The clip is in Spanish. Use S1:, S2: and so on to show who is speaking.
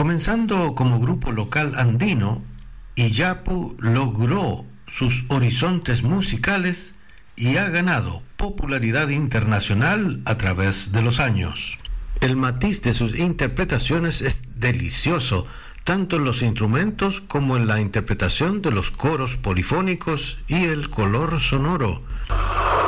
S1: Comenzando como grupo local andino, Iyapu logró sus horizontes musicales y ha ganado popularidad internacional a través de los años. El matiz de sus interpretaciones es delicioso, tanto en los instrumentos como en la interpretación de los coros polifónicos y el color sonoro.